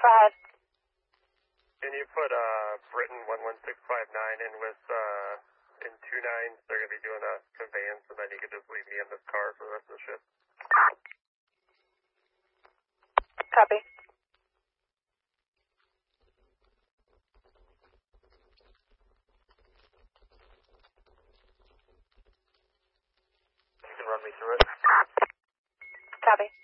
Go ahead. Can you put Britain 11659 in with in 29? They're going to be doing a conveyance, and then you can just leave me in this car for the rest of the shift. Copy. You can run me through it. Copy.